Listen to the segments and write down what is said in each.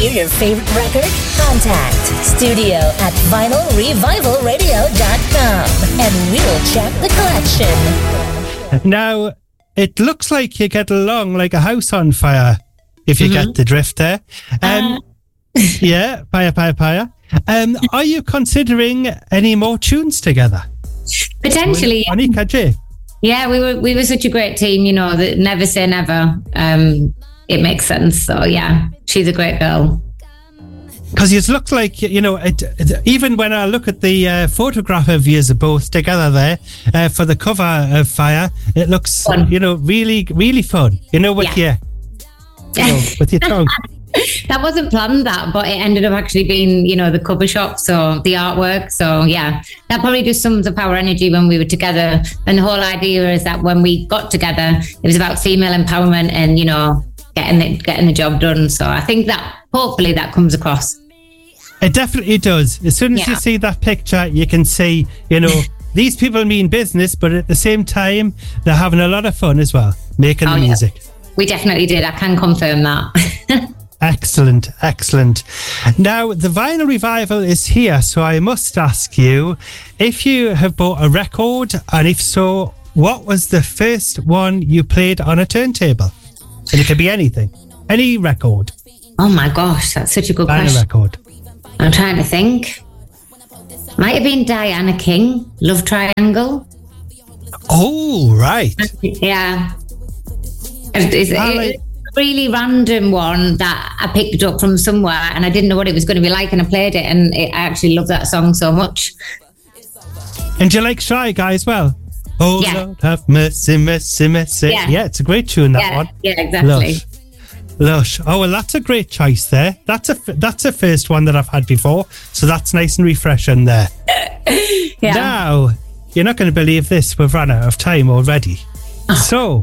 hear your favorite record? Contact studio@vinylrevivalradio.com and we'll check the collection. Now, it looks like you get along like a house on fire, if you get the drift there. Yeah, paya. Are you considering any more tunes together? Potentially. Anika J. Yeah, we were such a great team, you know, that never say never. It makes sense. So yeah, she's a great girl. Because you look like, you know, even when I look at the photograph of you both together there for the cover of Fire, it looks, fun. You know, really, really fun. You know, with your tongue. That wasn't planned, but it ended up actually being, you know, the cover shop, so the artwork. So yeah, that probably just sums up our energy when we were together. And the whole idea is that when we got together, it was about female empowerment and, you know, getting the job done. So I think that hopefully that comes across. It definitely does. As soon as you see that picture, you can see, you know, these people mean business, but at the same time, they're having a lot of fun as well, making the music. We definitely did. I can confirm that. Excellent. Now, the Vinyl Revival is here, so I must ask you if you have bought a record, and if so, what was the first one you played on a turntable? And it could be anything, any record. Oh my gosh, that's such a good question. Vinyl record. I'm trying to think. Might have been Diana King, Love Triangle. Oh, right. Yeah. It's a really random one that I picked up from somewhere and I didn't know what it was going to be like, and I played it, and I actually love that song so much. And do you like Shy Guy as well? Oh, Lord, have mercy. Yeah, it's a great tune, that one. Yeah, exactly. Lush. Oh, well, that's a great choice there. That's a first one that I've had before, so that's nice and refreshing there. Yeah. Now, you're not going to believe this, we've run out of time already. So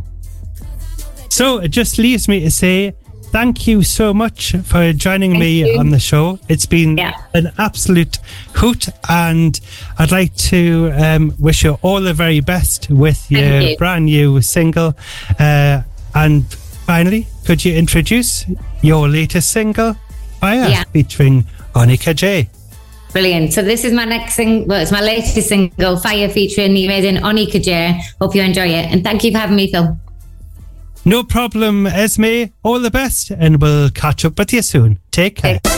it just leaves me to say thank you so much for joining me on the show. It's been an absolute hoot, and I'd like to wish you all the very best with your brand new single. And finally, could you introduce your latest single, Fire, featuring Anika J? Brilliant. So this is my next single. Well, it's my latest single, Fire, featuring the amazing Anika J. Hope you enjoy it, and thank you for having me, Phil. No problem, Esme. All the best, and we'll catch up with you soon. Take care.